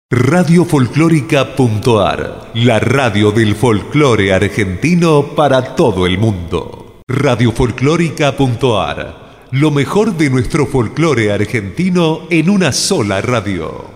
Radiofolclórica.ar, la radio del folclore argentino para todo el mundo. Radiofolclórica.ar, lo mejor de nuestro folclore argentino en una sola radio.